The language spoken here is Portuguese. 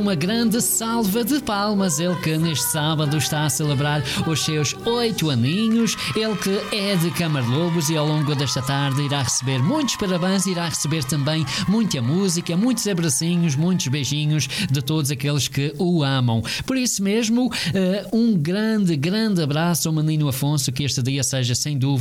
Uma grande salva de palmas, ele que neste sábado está a celebrar os seus 8 aninhos, ele que é de Camarlobos e ao longo desta tarde irá receber muitos parabéns, irá receber também muita música, muitos abracinhos, muitos beijinhos de todos aqueles que o amam. Por isso mesmo, um grande abraço ao menino Afonso, que este dia seja sem dúvida